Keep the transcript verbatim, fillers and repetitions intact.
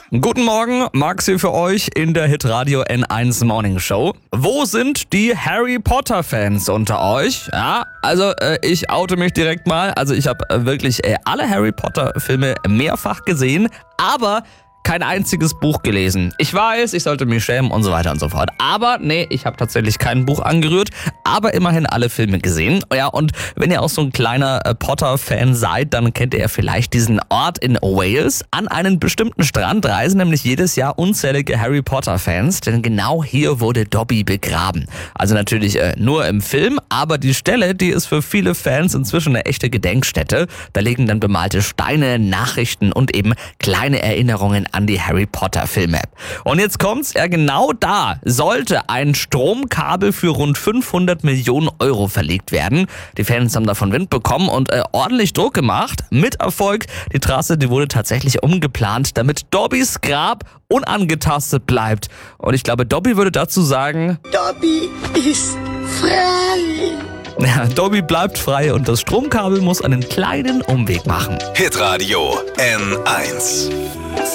Guten Morgen, Max hier für euch in der Hitradio N eins Morning Show. Wo sind die Harry Potter Fans unter euch? Ja, also äh, ich oute mich direkt mal. Also ich habe äh, wirklich äh, alle Harry Potter Filme mehrfach gesehen, aber kein einziges Buch gelesen. Ich weiß, ich sollte mich schämen und so weiter und so fort. Aber nee, ich habe tatsächlich kein Buch angerührt, aber immerhin alle Filme gesehen. Ja, und wenn ihr auch so ein kleiner äh, Potter-Fan seid, dann kennt ihr vielleicht diesen Ort in Wales. An einen bestimmten Strand reisen nämlich jedes Jahr unzählige Harry Potter-Fans, denn genau hier wurde Dobby begraben. Also natürlich äh, nur im Film, aber die Stelle, die ist für viele Fans inzwischen eine echte Gedenkstätte. Da liegen dann bemalte Steine, Nachrichten und eben kleine Erinnerungen an die Harry Potter Filme. Und jetzt kommt's, ja genau da sollte ein Stromkabel für rund fünfhundert Millionen Euro verlegt werden. Die Fans haben davon Wind bekommen und äh, ordentlich Druck gemacht. Mit Erfolg. Die Trasse, die wurde tatsächlich umgeplant, damit Dobbys Grab unangetastet bleibt. Und ich glaube, Dobby würde dazu sagen: Dobby ist frei. Ja, Dobby bleibt frei und das Stromkabel muss einen kleinen Umweg machen. Hitradio N eins.